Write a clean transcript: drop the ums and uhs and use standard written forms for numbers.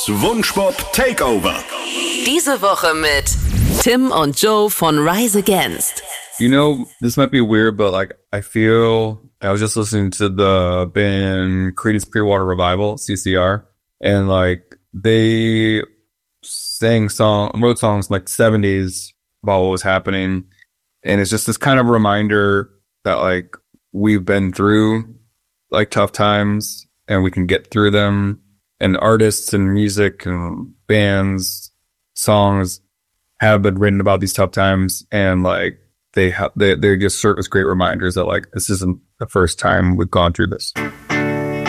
Joes Wunschpop Takeover. Diese Woche mit Tim und Joe von Rise Against. You know, this might be weird, but like I was just listening to the band Creedence Clearwater Revival, CCR, and like they wrote songs like 70s about what was happening. And it's just this kind of reminder that like we've been through like tough times and we can get through them. And artists and music and bands, songs have been written about these tough times, and like they just serve as great reminders that like this isn't the first time we've gone through this.